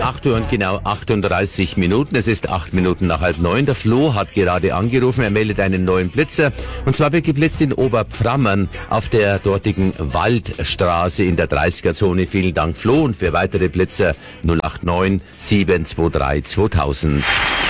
8 Uhr und genau 38 Minuten. Es ist 8 Minuten nach 8:30. Der Flo hat gerade angerufen. Er meldet einen neuen Blitzer. Und zwar wird geblitzt in Oberpfammern auf der dortigen Waldstraße in der 30er-Zone. Vielen Dank, Flo. Und für weitere Blitzer 089 723 2000.